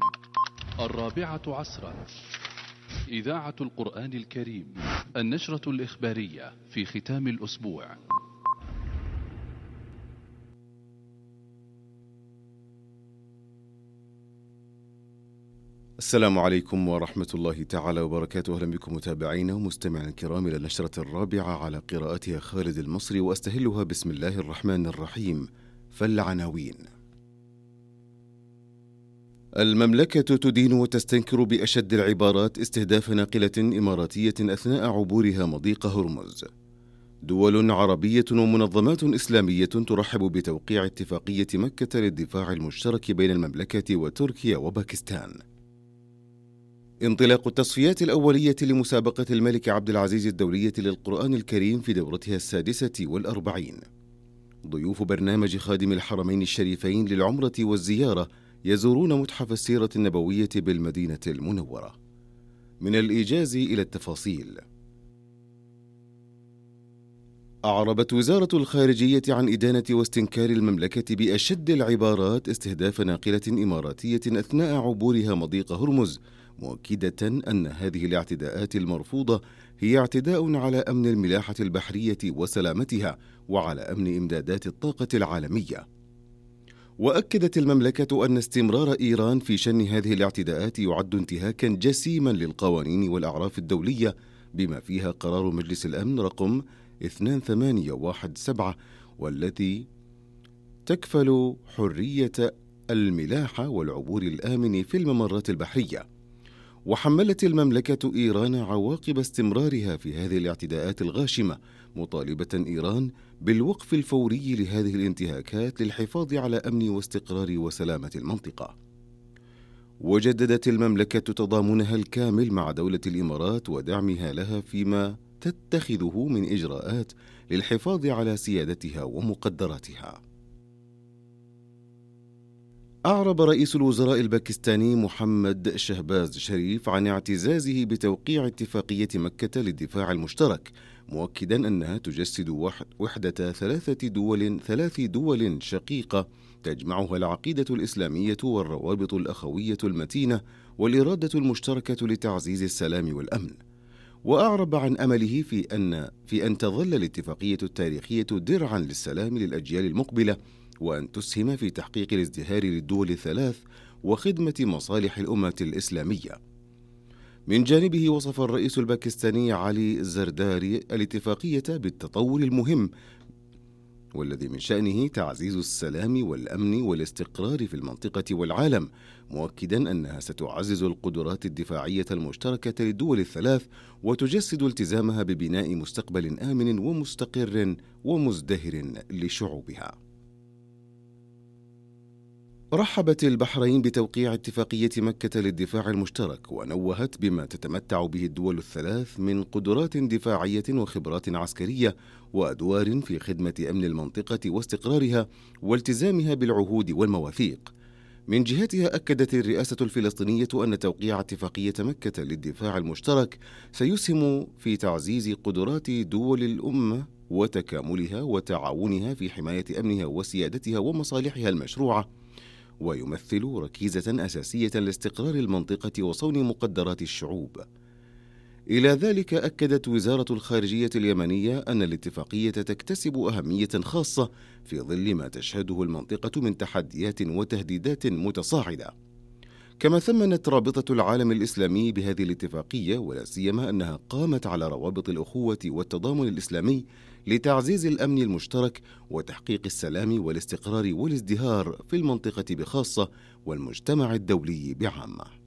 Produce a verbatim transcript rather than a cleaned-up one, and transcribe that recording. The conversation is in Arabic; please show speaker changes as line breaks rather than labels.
الرابعة عصرا، إذاعة القرآن الكريم، النشرة الإخبارية في ختام الأسبوع.
السلام عليكم ورحمة الله تعالى وبركاته. أهلا بكم متابعينا ومستمعينا الكرام إلى النشرة الرابعة على قراءتها خالد المصري، وأستهلها بسم الله الرحمن الرحيم. فالعناوين: المملكة تدين وتستنكر بأشد العبارات استهداف ناقلة إماراتية أثناء عبورها مضيق هرمز. دول عربية ومنظمات إسلامية ترحب بتوقيع اتفاقية مكة للدفاع المشترك بين المملكة وتركيا وباكستان. انطلاق التصفيات الأولية لمسابقة الملك عبد العزيز الدولية للقرآن الكريم في دورتها السادسة والأربعين. ضيوف برنامج خادم الحرمين الشريفين للعمرة والزيارة يزورون متحف السيرة النبوية بالمدينة المنورة. من الإيجاز إلى التفاصيل. أعربت وزارة الخارجية عن إدانة واستنكار المملكة بأشد العبارات استهداف ناقلة إماراتية أثناء عبورها مضيق هرمز، مؤكدة أن هذه الاعتداءات المرفوضة هي اعتداء على أمن الملاحة البحرية وسلامتها وعلى أمن إمدادات الطاقة العالمية. وأكدت المملكة أن استمرار إيران في شن هذه الاعتداءات يعد انتهاكا جسيما للقوانين والأعراف الدولية، بما فيها قرار مجلس الأمن رقم اثنين ثمانية واحد سبعة، والتي تكفل حرية الملاحة والعبور الآمن في الممرات البحرية. وحملت المملكة إيران عواقب استمرارها في هذه الاعتداءات الغاشمة، مطالبة إيران بالوقف الفوري لهذه الانتهاكات للحفاظ على أمن واستقرار وسلامة المنطقة. وجددت المملكة تضامنها الكامل مع دولة الإمارات ودعمها لها فيما تتخذه من إجراءات للحفاظ على سيادتها ومقدراتها. أعرب رئيس الوزراء الباكستاني محمد شهباز شريف عن اعتزازه بتوقيع اتفاقية مكة للدفاع المشترك، مؤكدا أنها تجسد وحدة ثلاثة دول ثلاث دول شقيقة تجمعها العقيدة الإسلامية والروابط الأخوية المتينة والإرادة المشتركة لتعزيز السلام والأمن. وأعرب عن أمله في أن في أن تظل الاتفاقية التاريخية درعا للسلام للأجيال المقبلة، وأن تسهم في تحقيق الازدهار للدول الثلاث وخدمة مصالح الأمة الإسلامية. من جانبه وصف الرئيس الباكستاني علي الزرداري الاتفاقية بالتطور المهم، والذي من شأنه تعزيز السلام والأمن والاستقرار في المنطقة والعالم، مؤكدا أنها ستعزز القدرات الدفاعية المشتركة للدول الثلاث وتجسد التزامها ببناء مستقبل آمن ومستقر ومزدهر لشعوبها. رحبت البحرين بتوقيع اتفاقية مكة للدفاع المشترك، ونوهت بما تتمتع به الدول الثلاث من قدرات دفاعية وخبرات عسكرية وأدوار في خدمة أمن المنطقة واستقرارها والتزامها بالعهود والمواثيق. من جهتها أكدت الرئاسة الفلسطينية أن توقيع اتفاقية مكة للدفاع المشترك سيسهم في تعزيز قدرات دول الأمة وتكاملها وتعاونها في حماية أمنها وسيادتها ومصالحها المشروعة، ويمثل ركيزة أساسية لاستقرار المنطقة وصون مقدرات الشعوب. إلى ذلك أكدت وزارة الخارجية اليمنية أن الاتفاقية تكتسب أهمية خاصة في ظل ما تشهده المنطقة من تحديات وتهديدات متصاعدة. كما ثمنت رابطة العالم الإسلامي بهذه الاتفاقية، ولا سيما أنها قامت على روابط الأخوة والتضامن الإسلامي لتعزيز الأمن المشترك وتحقيق السلام والاستقرار والازدهار في المنطقة بخاصة والمجتمع الدولي بعامة.